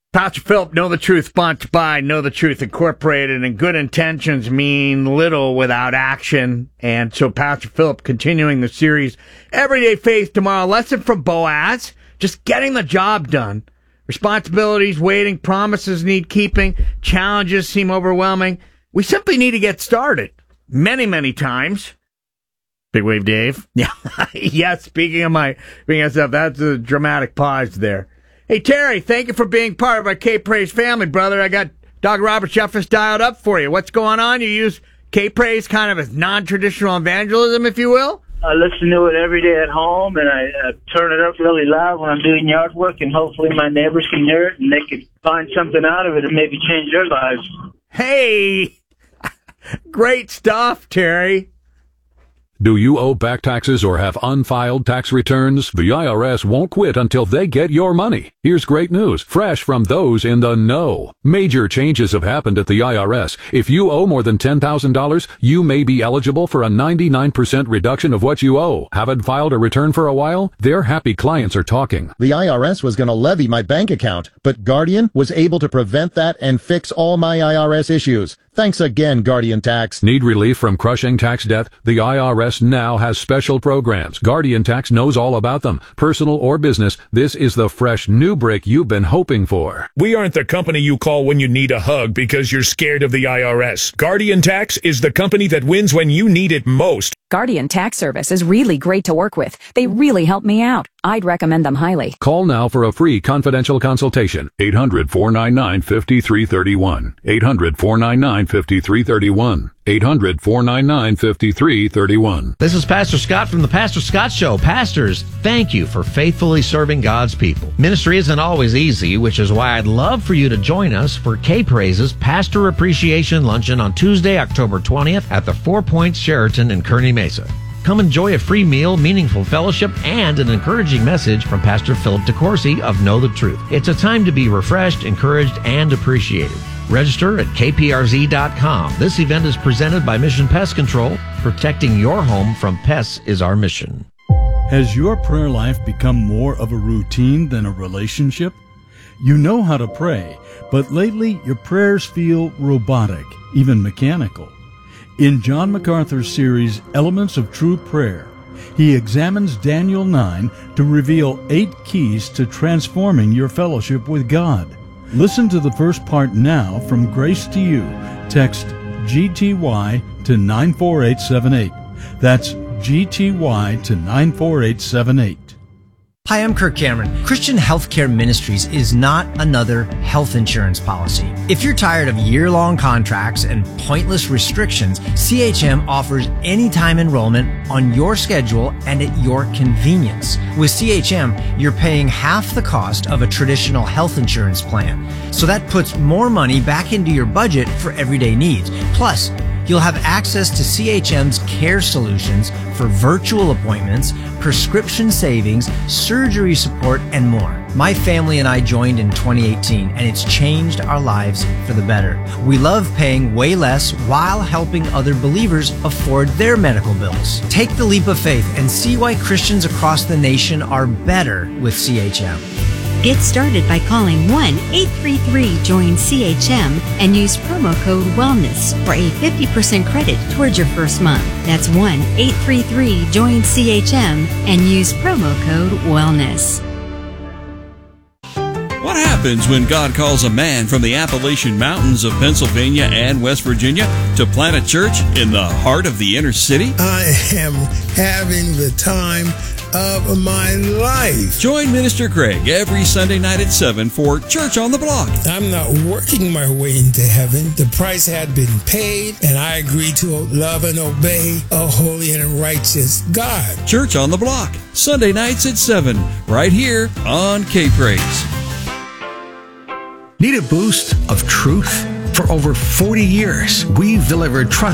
Pastor Philip, Know the Truth, sponsored by Know the Truth Incorporated, and good intentions mean little without action. And so Pastor Philip continuing the series, Everyday Faith tomorrow, lesson from Boaz, just getting the job done. Responsibilities waiting, promises need keeping, challenges seem overwhelming. We simply need to get started. Many times. Big Wave Dave? Yeah, yes, speaking of stuff, that's a dramatic pause there. Hey, Terry, thank you for being part of our K-Praise family, brother. I got Dr. Robert Jeffress dialed up for you. What's going on? You use K-Praise kind of as non-traditional evangelism, if you will? I listen to it every day at home, and I turn it up really loud when I'm doing yard work, and hopefully my neighbors can hear it, and they can find something out of it and maybe change their lives. Hey! Great stuff, Terry. Do you owe back taxes or have unfiled tax returns? The IRS won't quit until they get your money. Here's great news, fresh from those in the know. Major changes have happened at the IRS. If you owe more than $10,000, you may be eligible for a 99% reduction of what you owe. Haven't filed a return for a while? Their happy clients are talking. The IRS was going to levy my bank account, but Guardian was able to prevent that and fix all my IRS issues. Thanks again, Guardian Tax. Need relief from crushing tax debt? The IRS now has special programs. Guardian Tax knows all about them. Personal or business, this is the fresh new break you've been hoping for. We aren't the company you call when you need a hug because you're scared of the IRS. Guardian Tax is the company that wins when you need it most. Guardian Tax Service is really great to work with. They really help me out. I'd recommend them highly. Call now for a free confidential consultation. 800-499-5331. 800-499-5331. 800-499-5331. This is Pastor Scott from the Pastor Scott Show. Pastors, thank you for faithfully serving God's people. Ministry isn't always easy, which is why I'd love for you to join us for K-Praise's Pastor Appreciation Luncheon on Tuesday, October 20th at the Four Points Sheraton in Kearney Mesa. Come enjoy a free meal, meaningful fellowship, and an encouraging message from Pastor Philip DeCourcy of Know the Truth. It's a time to be refreshed, encouraged, and appreciated. Register at kprz.com. This event is presented by Mission Pest Control. Protecting your home from pests is our mission. Has your prayer life become more of a routine than a relationship? You know how to pray, but lately your prayers feel robotic, even mechanical. In John MacArthur's series, Elements of True Prayer, he examines Daniel 9 to reveal 8 keys to transforming your fellowship with God. Listen to the first part now from Grace to You. Text GTY to 94878. That's GTY to 94878. Hi, I'm Kirk Cameron. Christian Healthcare Ministries is not another health insurance policy. If you're tired of year-long contracts and pointless restrictions, CHM offers anytime enrollment on your schedule and at your convenience. With CHM, you're paying half the cost of a traditional health insurance plan. So that puts more money back into your budget for everyday needs. Plus, you'll have access to CHM's care solutions for virtual appointments, prescription savings, surgery support, and more. My family and I joined in 2018, and it's changed our lives for the better. We love paying way less while helping other believers afford their medical bills. Take the leap of faith and see why Christians across the nation are better with CHM. Get started by calling 1-833-JOIN-CHM and use promo code WELLNESS for a 50% credit towards your first month. That's 1-833-JOIN-CHM and use promo code WELLNESS. What happens when God calls a man from the Appalachian Mountains of Pennsylvania and West Virginia to plant a church in the heart of the inner city? I am having the time of my life. Join Minister Craig every Sunday night at 7 for Church on the Block. I'm not working my way into heaven. The price had been paid, and I agreed to love and obey a holy and righteous God. Church on the Block, Sunday nights at 7, right here on K-Praise. Need a boost of truth? For over 40 years, we've delivered trust